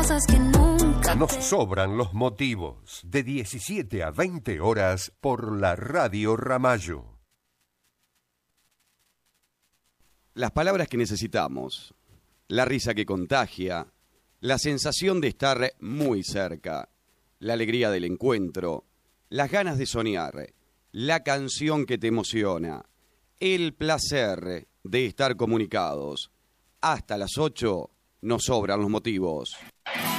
cosas que nunca. Nos sobran los motivos. De 17 a 20 horas por la Radio Ramallo. Las palabras que necesitamos, la risa que contagia, la sensación de estar muy cerca, la alegría del encuentro, las ganas de soñar, la canción que te emociona, el placer de estar comunicados. Hasta las 8 nos sobran los motivos.